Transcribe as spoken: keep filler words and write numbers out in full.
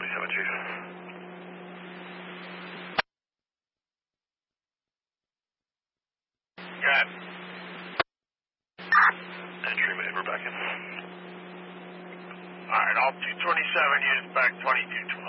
twenty-seven, Chief. Got it. Entry made, we're back in. Alright, all two twenty-seven units back, twenty-two twelve.